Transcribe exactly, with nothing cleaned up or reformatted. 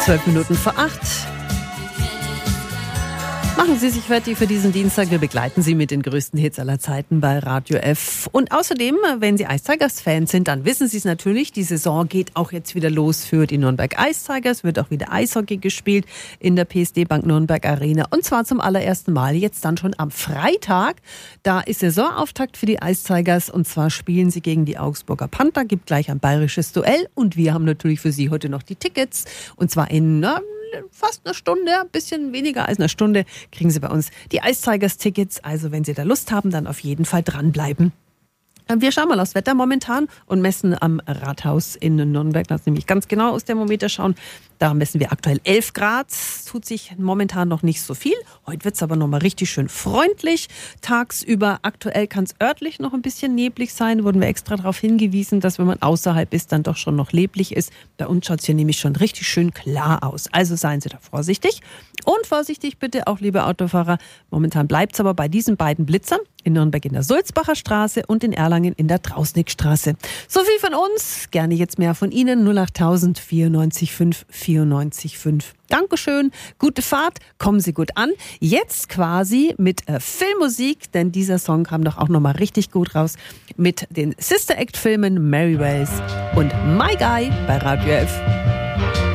Zwölf Minuten vor acht. Machen Sie sich fertig für diesen Dienstag. Wir begleiten Sie mit den größten Hits aller Zeiten bei Radio F. Und außerdem, wenn Sie Ice Tigers-Fans sind, dann wissen Sie es natürlich, die Saison geht auch jetzt wieder los für die Nürnberg Ice Tigers. Wird auch wieder Eishockey gespielt in der P S D Bank Nürnberg Arena. Und zwar zum allerersten Mal jetzt dann schon am Freitag. Da ist Saisonauftakt für die Ice Tigers. Und zwar spielen sie gegen die Augsburger Panther. Gibt gleich ein bayerisches Duell. Und wir haben natürlich für Sie heute noch die Tickets. Und zwar in... Na, fast eine Stunde, ein bisschen weniger als eine Stunde, kriegen Sie bei uns die Ice Tigers Tickets. Also wenn Sie da Lust haben, dann auf jeden Fall dranbleiben. Wir schauen mal aufs Wetter momentan und messen am Rathaus in Nürnberg. Lass nämlich ganz genau aus Thermometer schauen. Da messen wir aktuell elf Grad. Tut sich momentan noch nicht so viel. Heute wird es aber nochmal richtig schön freundlich. Tagsüber aktuell kann es örtlich noch ein bisschen neblig sein. Wurden wir extra darauf hingewiesen, dass wenn man außerhalb ist, dann doch schon noch neblig ist. Bei uns schaut es hier nämlich schon richtig schön klar aus. Also seien Sie da vorsichtig. Und vorsichtig bitte auch, liebe Autofahrer. Momentan bleibt es aber bei diesen beiden Blitzern. In Nürnberg in der Sulzbacher Straße und in Erlangen in der Trausnickstraße. So viel von uns, gerne jetzt mehr von Ihnen. null acht tausend vierundneunzig fünf vierundneunzig fünf. Dankeschön, gute Fahrt, kommen Sie gut an. Jetzt quasi mit äh, Filmmusik, denn dieser Song kam doch auch nochmal richtig gut raus mit den Sister Act Filmen Mary Wells und My Guy bei Radio F.